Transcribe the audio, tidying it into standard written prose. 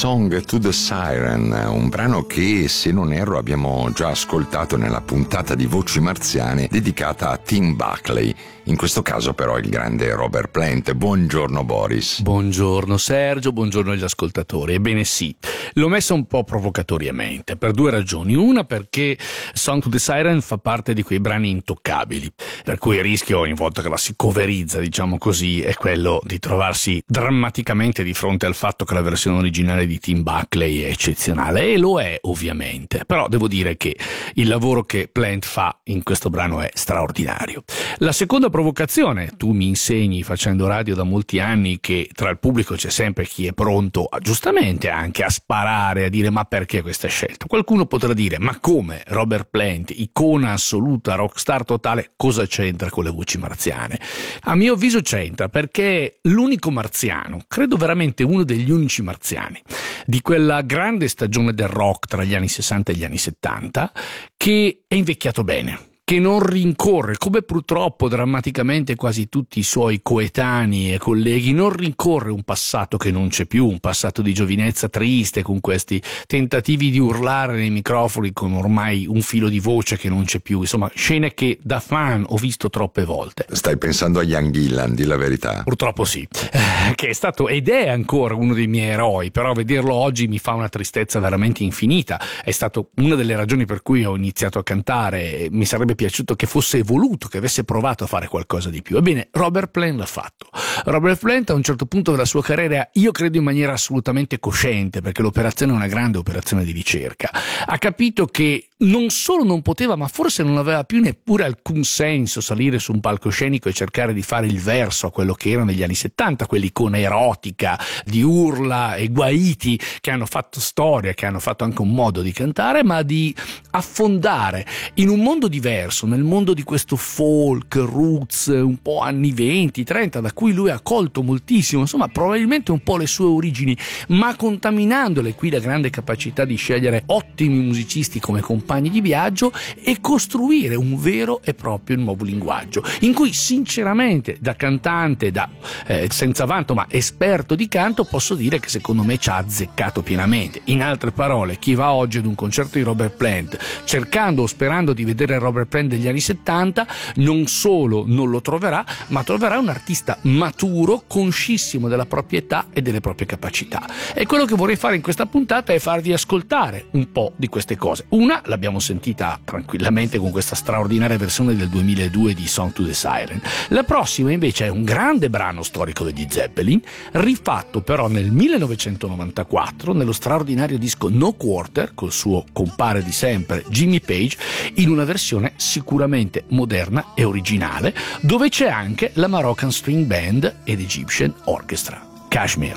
Song to the Siren, un brano che, se non erro, abbiamo già ascoltato nella puntata di Voci Marziane dedicata a Tim Buckley. In questo caso però il grande Robert Plant. Buongiorno Boris. Buongiorno Sergio, buongiorno agli ascoltatori. Ebbene sì, l'ho messa un po' provocatoriamente per due ragioni. Una perché Song to the Siren fa parte di quei brani intoccabili, per cui il rischio ogni volta che la si coverizza, diciamo così, è quello di trovarsi drammaticamente di fronte al fatto che la versione originale di Tim Buckley è eccezionale, e lo è ovviamente, però devo dire che il lavoro che Plant fa in questo brano è straordinario. La seconda provocazione: tu mi insegni facendo radio da molti anni che tra il pubblico c'è sempre chi è pronto giustamente anche a sparare, a dire ma perché questa scelta? Qualcuno potrà dire ma come Robert Plant, icona assoluta, rockstar totale, cosa c'entra con le voci marziane? A mio avviso c'entra, perché è l'unico marziano, credo veramente uno degli unici marziani di quella grande stagione del rock tra gli anni 60 e gli anni 70 che è invecchiato bene, che non rincorre, come purtroppo drammaticamente quasi tutti i suoi coetanei e colleghi, non rincorre un passato che non c'è più, un passato di giovinezza triste, con questi tentativi di urlare nei microfoni con ormai un filo di voce che non c'è più, insomma scene che da fan ho visto troppe volte. Stai pensando a Ian Gillan, di la verità? Purtroppo sì, che è stato ed è ancora uno dei miei eroi, però vederlo oggi mi fa una tristezza veramente infinita. È stato una delle ragioni per cui ho iniziato a cantare, mi sarebbe piaciuto che fosse evoluto, che avesse provato a fare qualcosa di più. Ebbene, Robert Plant l'ha fatto. Robert Plant a un certo punto della sua carriera, io credo in maniera assolutamente cosciente, perché l'operazione è una grande operazione di ricerca, ha capito che non solo non poteva, ma forse non aveva più neppure alcun senso salire su un palcoscenico e cercare di fare il verso a quello che era negli anni 70, quell'icona erotica di urla e guaiti che hanno fatto storia, che hanno fatto anche un modo di cantare, ma di affondare in un mondo diverso, nel mondo di questo folk, roots, un po' anni 20-30, da cui lui ha colto moltissimo, insomma probabilmente un po' le sue origini, ma contaminandole qui la grande capacità di scegliere ottimi musicisti come compagni di viaggio e costruire un vero e proprio nuovo linguaggio, in cui sinceramente da cantante, da senza vanto ma esperto di canto, posso dire che secondo me ci ha azzeccato pienamente. In altre parole, chi va oggi ad un concerto di Robert Plant cercando o sperando di vedere Robert Plant degli anni 70 non solo non lo troverà, ma troverà un artista maturo, conscissimo della propria età e delle proprie capacità. E quello che vorrei fare in questa puntata è farvi ascoltare un po' di queste cose. Una l'abbiamo sentita tranquillamente con questa straordinaria versione del 2002 di Song to the Siren. La prossima invece è un grande brano storico degli Zeppelin, rifatto però nel 1994 nello straordinario disco No Quarter col suo compare di sempre Jimmy Page, in una versione sicuramente moderna e originale, dove c'è anche la Moroccan String Band ed Egyptian Orchestra. Kashmir.